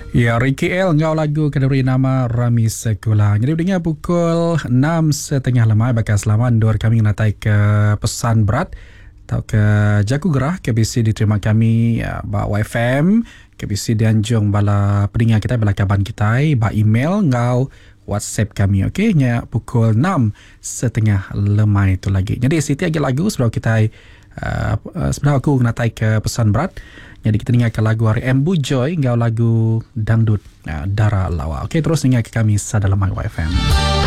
Ya, Ricky L ngau lagu keduri nama Rami Sekulang. Jadi dengan pukul 6.30 lemai bakal selamat dua kami natai ke pesan berat atau ke Jaku Gerah KBC diterima kami ba YFM KBC dianjung bala pendengar kita bala kaban kita ba email ngau WhatsApp kami, okey, nya pukul 6.30 lemai itu lagi. Jadi Siti lagi lagu sebelum kita sebenarnya aku natai ke pesan berat. Jadi kita dengarkan lagu R.M. Bujoy, ngau lagu dangdut Dara Lawa. Okey, terus dengar ke kami Sadalam YFM.